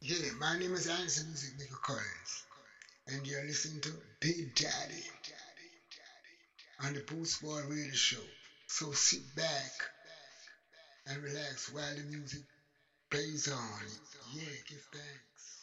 Yeah, my name is Anderson Music Maker Collins, and you're listening to Big Daddy on the Boost Boy Radio Show. So sit back and relax while the music plays on. Yeah, give thanks.